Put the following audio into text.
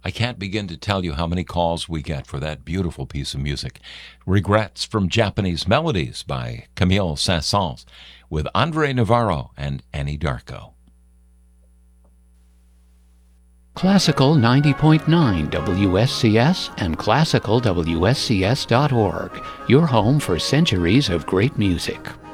I can't begin to tell you how many calls we get for that beautiful piece of music. Regrets from Japanese Melodies by Camille Saint-Saëns with Andre Navarro and Annie Darko. Classical 90.9 WSCS and classicalwscs.org, your home for centuries of great music.